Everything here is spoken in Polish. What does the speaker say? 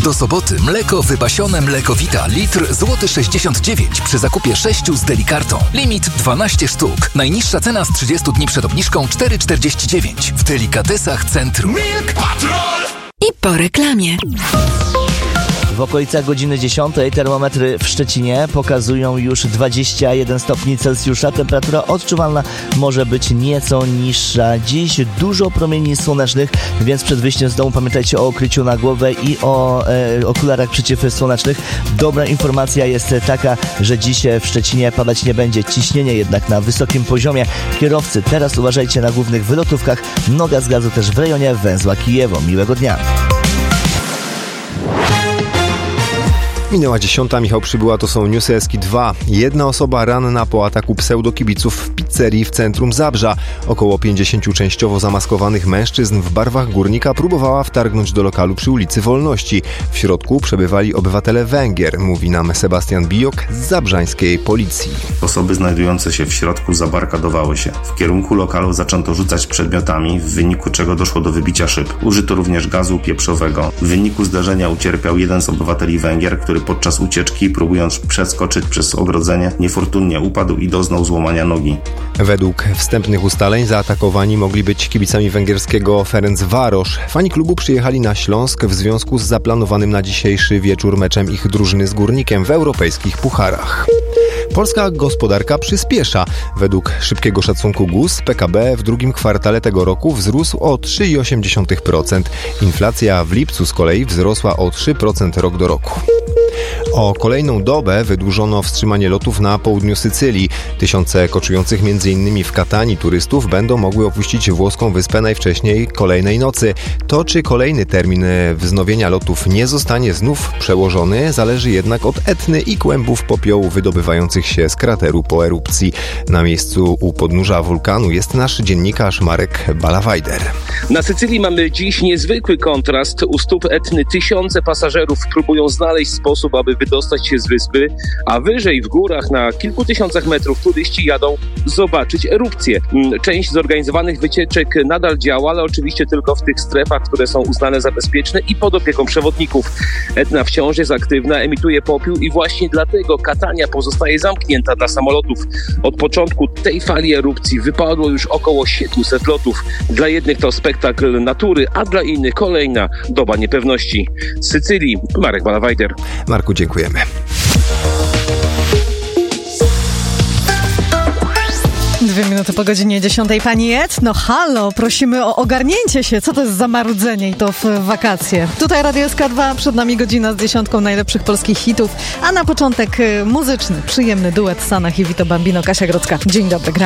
Do soboty mleko wypasione Mlekowita litr złoty 69 przy zakupie 6 z Delikartą. Limit 12 sztuk. Najniższa cena z 30 dni przed obniżką 4,49 w Delikatesach Centrum. Milk Patrol! I po reklamie. W okolicach godziny 10 termometry w Szczecinie pokazują już 21 stopni Celsjusza. Temperatura odczuwalna może być nieco niższa. Dziś dużo promieni słonecznych, więc przed wyjściem z domu pamiętajcie o okryciu na głowę i o okularach przeciwsłonecznych. Dobra informacja jest taka, że dziś w Szczecinie padać nie będzie. Ciśnienie jednak na wysokim poziomie. Kierowcy, teraz uważajcie na głównych wylotówkach. Noga z gazu też w rejonie węzła Kijewo. Miłego dnia. Minęła 10, Michał Przybyła, to są newsy Eski 2. Jedna osoba ranna po ataku pseudokibiców w pizzerii w centrum Zabrza. Około 50 częściowo zamaskowanych mężczyzn w barwach górnika próbowała wtargnąć do lokalu przy ulicy Wolności. W środku przebywali obywatele Węgier, mówi nam Sebastian Bijok z zabrzańskiej policji. Osoby znajdujące się w środku zabarkadowały się. W kierunku lokalu zaczęto rzucać przedmiotami, w wyniku czego doszło do wybicia szyb. Użyto również gazu pieprzowego. W wyniku zdarzenia ucierpiał jeden z obywateli Węgier, który podczas ucieczki, próbując przeskoczyć przez ogrodzenie, niefortunnie upadł i doznał złamania nogi. Według wstępnych ustaleń zaatakowani mogli być kibicami węgierskiego Ferencváros. Fani klubu przyjechali na Śląsk w związku z zaplanowanym na dzisiejszy wieczór meczem ich drużyny z Górnikiem w europejskich pucharach. Polska gospodarka przyspiesza. Według szybkiego szacunku GUS PKB w drugim kwartale tego roku wzrósł o 3,8%. Inflacja w lipcu z kolei wzrosła o 3% rok do roku. O kolejną dobę wydłużono wstrzymanie lotów na południu Sycylii. Tysiące koczujących m.in. w Katanii turystów będą mogły opuścić włoską wyspę najwcześniej kolejnej nocy. To, czy kolejny termin wznowienia lotów nie zostanie znów przełożony, zależy jednak od Etny i kłębów popiołu wydobywających się z krateru po erupcji. Na miejscu u podnóża wulkanu jest nasz dziennikarz Marek Balawajder. Na Sycylii mamy dziś niezwykły kontrast. U stóp Etny tysiące pasażerów próbują znaleźć sposób, aby wydostać się z wyspy, a wyżej w górach na kilku tysiącach metrów turyści jadą zobaczyć erupcję. Część zorganizowanych wycieczek nadal działa, ale oczywiście tylko w tych strefach, które są uznane za bezpieczne i pod opieką przewodników. Etna wciąż jest aktywna, emituje popiół i właśnie dlatego Katania pozostaje zamknięta dla samolotów. Od początku tej fali erupcji wypadło już około 700 lotów. Dla jednych to spektakl natury, a dla innych kolejna doba niepewności. Z Sycylii Marek Balawajder. Marku, dziękujemy. 2 minuty po godzinie 10. Pani Etno, halo, prosimy o ogarnięcie się. Co to jest za marudzenie i to w wakacje? Tutaj Radio SK2, przed nami godzina z 10 najlepszych polskich hitów, a na początek muzyczny, przyjemny duet Sanach i Vito Bambino, Kasia Grodzka. Dzień dobry, gra.